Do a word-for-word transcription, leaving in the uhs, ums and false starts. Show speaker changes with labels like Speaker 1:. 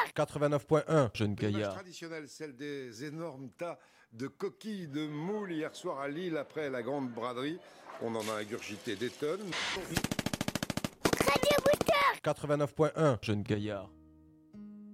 Speaker 1: quatre-vingt-neuf point un, jeune
Speaker 2: L'image
Speaker 1: gaillard.
Speaker 2: traditionnelle, celle des énormes tas de coquilles de moules hier soir à Lille après la grande braderie. On en a ingurgité des tonnes.
Speaker 1: quatre-vingt-neuf point un, jeune gaillard.